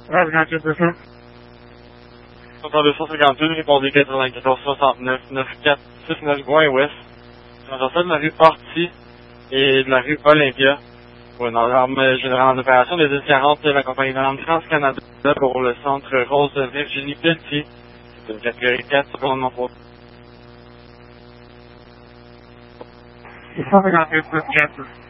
28 200. Sur 252, répondez 94 69 94 69 Gouin Ouest. Dans ça de la rue Orty et de la rue Olympia. Pour une alarme générale en opération des 1040 de la compagnie d'alarme France-Canada pour le centre Rose Virginie Pelletier. C'est une catégorie 4 secondes pour 658 4.